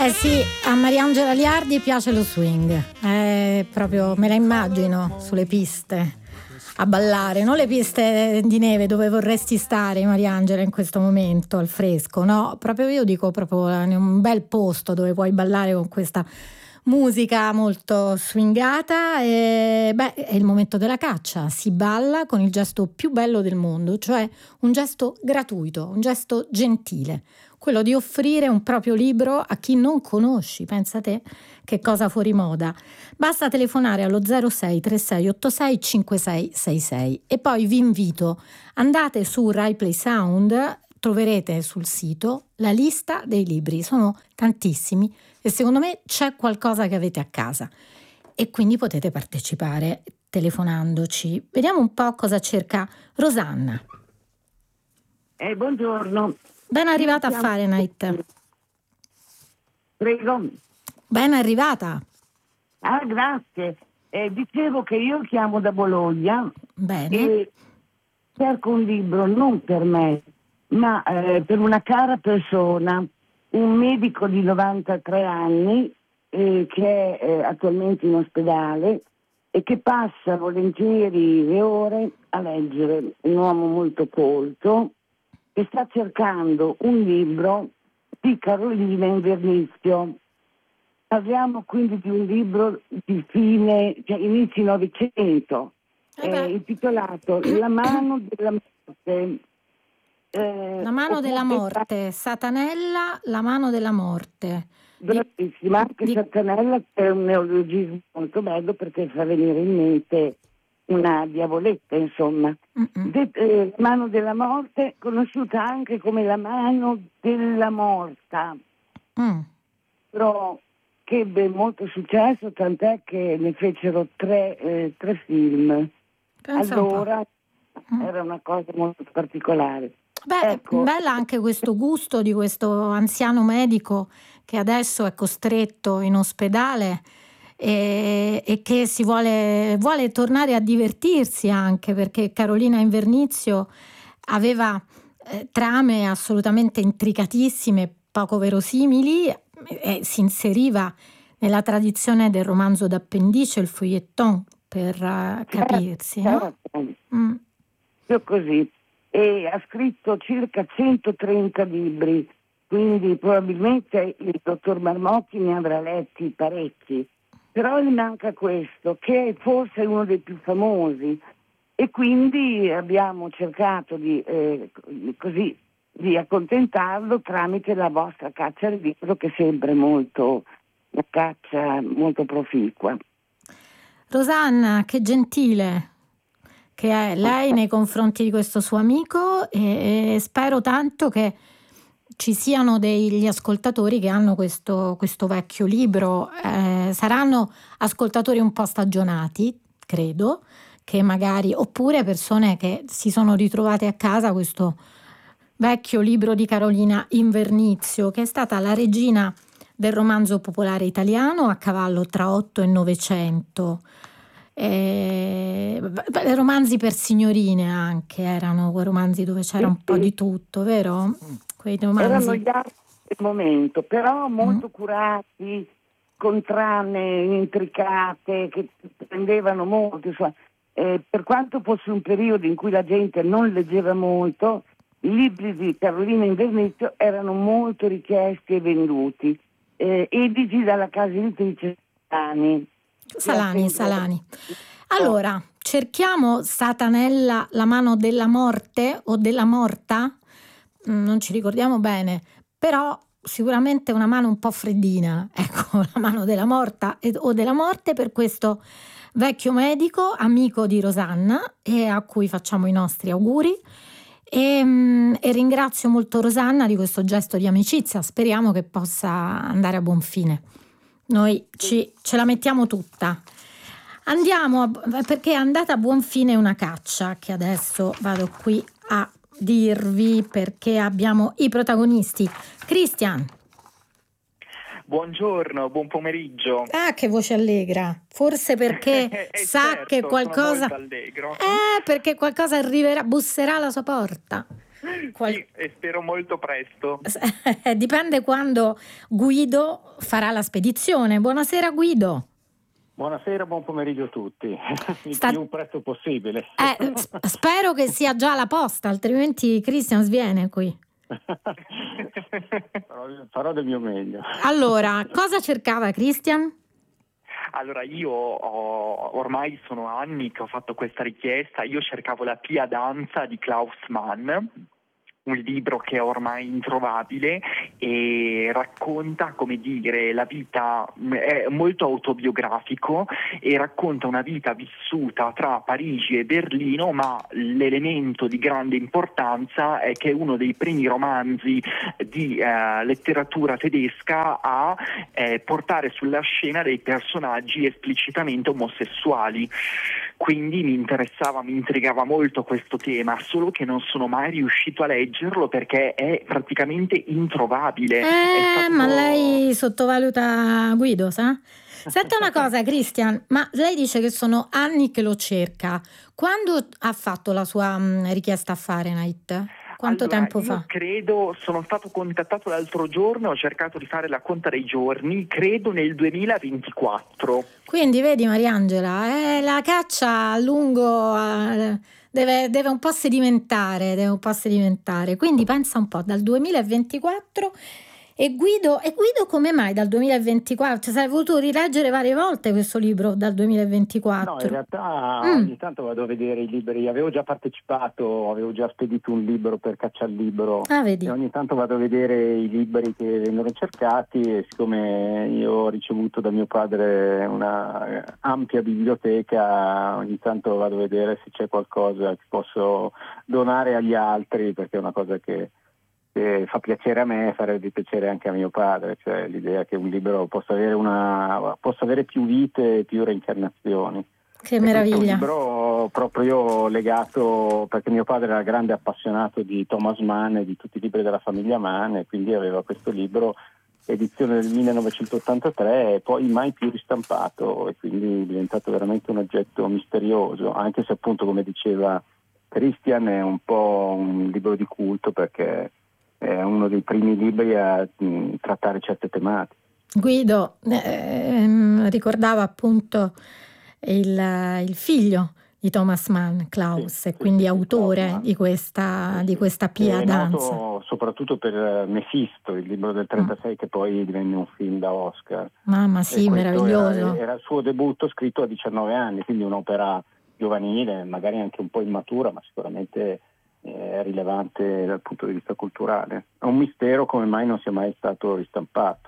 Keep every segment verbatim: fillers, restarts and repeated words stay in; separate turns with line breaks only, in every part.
Eh sì, a Mariangela Liardi piace lo swing, eh, proprio me la immagino sulle piste a ballare, non le piste di neve dove vorresti stare, Mariangela, in questo momento al fresco, no? Proprio io dico proprio in un bel posto dove puoi ballare con questa musica molto swingata. E beh, è il momento della caccia, si balla con il gesto più bello del mondo, cioè un gesto gratuito, un gesto gentile, quello di offrire un proprio libro a chi non conosci. Pensa te che cosa fuori moda. Basta telefonare allo zero sei tre sei otto sei cinque sei sei sei e poi vi invito, andate su Rai Play Sound, troverete sul sito la lista dei libri, sono tantissimi e secondo me c'è qualcosa che avete a casa e quindi potete partecipare telefonandoci. Vediamo un po' cosa cerca Rosanna.
Eh, buongiorno.
Ben arrivata a Fahrenheit.
Prego.
Ben arrivata.
Ah, grazie. Eh, dicevo che io chiamo da Bologna.
Bene.
E cerco un libro non per me, ma eh, per una cara persona, un medico di novantatré anni eh, che è eh, attualmente in ospedale e che passa volentieri le ore a leggere, un uomo molto colto, che sta cercando un libro di Carolina Invernizio. Parliamo quindi di un libro di fine, cioè inizi Novecento,
Eh
eh, intitolato La mano della morte. Eh,
La mano della morte, Satanella, la mano della morte.
Bravissima, anche
di...
Satanella è un neologismo molto bello perché fa venire in mente una diavoletta, insomma. De- eh, mano della morte, conosciuta anche come la mano della morta,
mm.
però che ebbe molto successo, tant'è che ne fecero tre, eh, tre film.
Pensa
allora
un po'.
era una cosa molto particolare.
Beh,
ecco.
Bella anche questo gusto di questo anziano medico che adesso è costretto in ospedale e, e che si vuole, vuole tornare a divertirsi, anche perché Carolina Invernizio aveva eh, trame assolutamente intricatissime, poco verosimili, e si inseriva nella tradizione del romanzo d'appendice, il feuilleton, per uh, capirsi, no?
Mm. Io così. E ha scritto circa centotrenta libri, quindi probabilmente il dottor Marmotti ne avrà letti parecchi, però gli manca questo, che è forse uno dei più famosi, e quindi abbiamo cercato di, eh, così, di accontentarlo tramite la vostra caccia al libro, che è sempre molto, una caccia molto proficua.
Rosanna, che gentile che è lei nei confronti di questo suo amico, e, e spero tanto che ci siano degli ascoltatori che hanno questo, questo vecchio libro. Eh, saranno ascoltatori un po' stagionati, credo, che magari, oppure persone che si sono ritrovate a casa questo vecchio libro di Carolina Invernizio, che è stata la regina del romanzo popolare italiano a cavallo tra otto e novecento. Eh, romanzi per signorine anche, erano quei romanzi dove c'era un po' di tutto, vero? Quei romanzi.
Erano gli altri del momento, però molto mm. curati, con trame intricate che prendevano molto, insomma. Eh, per quanto fosse un periodo in cui la gente non leggeva molto, i libri di Carolina Invernizio erano molto richiesti e venduti, eh, editi dalla casa editrice Salani.
Salani, Salani. Allora, cerchiamo Satanella, la mano della morte o della morta? Non ci ricordiamo bene, però sicuramente una mano un po' freddina, ecco, la mano della morta o della morte, per questo vecchio medico, amico di Rosanna, e a cui facciamo i nostri auguri. E, e ringrazio molto Rosanna di questo gesto di amicizia, speriamo che possa andare a buon fine. Noi ci, ce la mettiamo tutta. Andiamo, a, perché è andata a buon fine una caccia, che adesso vado qui a dirvi, perché abbiamo i protagonisti. Cristian.
Buongiorno, buon pomeriggio.
Ah, che voce allegra. Forse perché
eh,
sa
certo,
che qualcosa...
sono molto allegro.
Eh, perché qualcosa arriverà, busserà alla sua porta.
Qual... Sì, e spero molto presto.
Dipende quando Guido farà la spedizione. Buonasera Guido.
Buonasera, buon pomeriggio a tutti. Il
Sta...
più presto possibile.
Eh, spero che sia già alla posta, altrimenti Christian sviene qui.
farò, farò del mio meglio.
Allora, cosa cercava Christian?
Allora, io ho, ormai sono anni che ho fatto questa richiesta. Io cercavo La Pia Danza di Klaus Mann, un libro che è ormai introvabile e racconta, come dire, la vita, è molto autobiografico e racconta una vita vissuta tra Parigi e Berlino, ma l'elemento di grande importanza è che è uno dei primi romanzi di eh, letteratura tedesca a eh, portare sulla scena dei personaggi esplicitamente omosessuali. Quindi mi interessava, mi intrigava molto questo tema, solo che non sono mai riuscito a leggerlo perché è praticamente introvabile.
Eh,
è stato...
ma lei sottovaluta Guido, sa? Senta una cosa, Christian, ma lei dice che sono anni che lo cerca. Quando ha fatto la sua mh, richiesta a Fahrenheit? Quanto
allora,
tempo
io
fa?
Credo, sono stato contattato l'altro giorno, ho cercato di fare la conta dei giorni, credo nel duemilaventiquattro.
Quindi vedi Mariangela, eh, la caccia a lungo eh, deve, deve un po' sedimentare, deve un po' sedimentare. Quindi pensa un po', dal duemilaventiquattro. E Guido, e Guido come mai dal duemilaventiquattro? Cioè, sai, hai voluto rileggere varie volte questo libro dal duemilaventiquattro?
No, in realtà
Mm.
ogni tanto vado a vedere i libri, avevo già partecipato, avevo già spedito un libro per Caccia al Libro
Ah, vedi.
e ogni tanto vado a vedere i libri che vengono cercati e siccome io ho ricevuto da mio padre una ampia biblioteca, ogni tanto vado a vedere se c'è qualcosa che posso donare agli altri, perché è una cosa che che fa piacere a me, farebbe piacere anche a mio padre, cioè l'idea che un libro possa avere una possa avere più vite e più reincarnazioni.
Che
e
meraviglia.
È un libro proprio legato, perché mio padre era grande appassionato di Thomas Mann e di tutti i libri della famiglia Mann, e quindi aveva questo libro, edizione del millenovecentottantatré, e poi mai più ristampato, e quindi è diventato veramente un oggetto misterioso, anche se appunto, come diceva Christian, è un po' un libro di culto perché è uno dei primi libri a mh, trattare certe tematiche.
Guido ehm, ricordava appunto il, il figlio di Thomas Mann, Klaus,
Sì,
e
sì,
quindi
sì,
autore
Klaus Mann.
di questa,
Sì,
di
sì.
questa Pia
È
Danza.
noto soprattutto per Mephisto, il libro del trentasei, mm. che poi divenne un film da Oscar.
Mamma sì,
e
meraviglioso.
Era, era il suo debutto scritto a diciannove anni, quindi un'opera giovanile, magari anche un po' immatura, ma sicuramente è rilevante dal punto di vista culturale. È un mistero come mai non sia mai stato ristampato.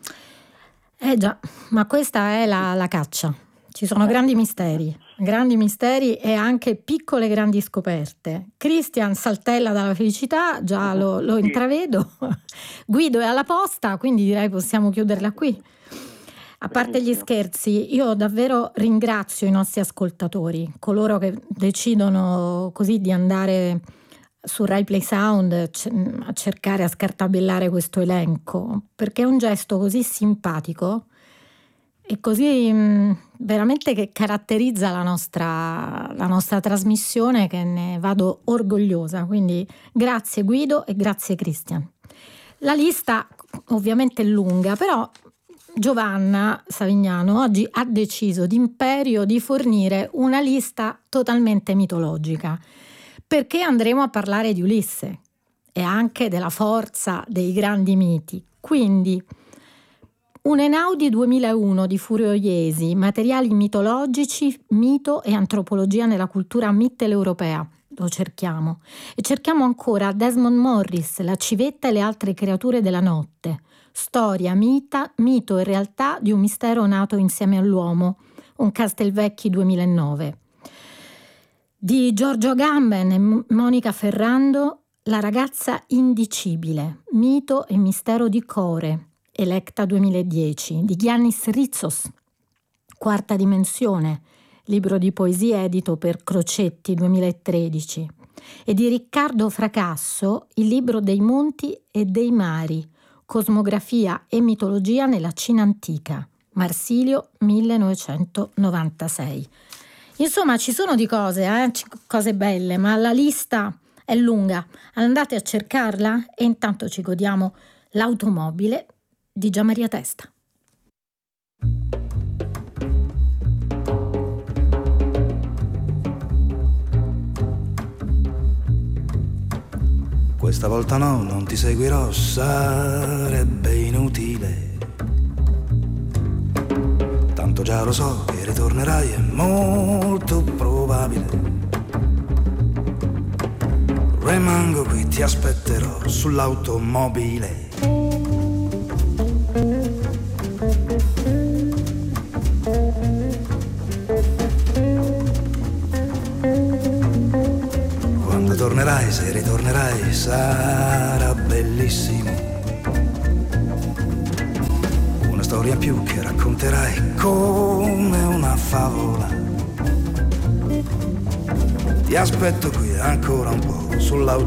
Eh già, ma questa è la, la caccia. Ci sono grandi misteri, grandi misteri e anche piccole grandi scoperte. Christian saltella dalla felicità, già lo, lo intravedo. Guido è alla posta, quindi direi possiamo chiuderla qui. A parte gli scherzi, io davvero ringrazio i nostri ascoltatori, coloro che decidono così di andare su Rai Play Sound a cercare, a scartabellare questo elenco, perché è un gesto così simpatico e così mh, veramente che caratterizza la nostra, la nostra trasmissione, che ne vado orgogliosa. Quindi grazie Guido e grazie Christian. La lista ovviamente è lunga, però Giovanna Savignano oggi ha deciso d'imperio di fornire una lista totalmente mitologica, perché andremo a parlare di Ulisse e anche della forza dei grandi miti. Quindi un Einaudi duemilauno di Furio Iesi, materiali mitologici, mito e antropologia nella cultura mitteleuropea. Lo cerchiamo. E cerchiamo ancora Desmond Morris, La civetta e le altre creature della notte. Storia, mita, mito e realtà di un mistero nato insieme all'uomo. Un Castelvecchi duemilanove. Di Giorgio Agamben e Monica Ferrando, La ragazza indicibile, mito e mistero di Core. Electa duemiladieci, di Giannis Ritsos, Quarta dimensione, libro di poesie edito per Crocetti duemilatredici, e di Riccardo Fracasso, Il libro dei monti e dei mari, cosmografia e mitologia nella Cina antica, Marsilio millenovecentonovantasei. Insomma, ci sono di cose, eh? Cose belle, ma la lista è lunga. Andate a cercarla e intanto ci godiamo L'automobile di Gianmaria Testa.
Questa volta no, non ti seguirò, sarebbe inutile. Tanto già lo so che ritornerai, è molto probabile. Rimango qui, ti aspetterò sull'automobile. Quando tornerai, se ritornerai, sarà bellissimo. Una storia in più che racconterai come una favola. Ti aspetto qui ancora un po' sull'automobile.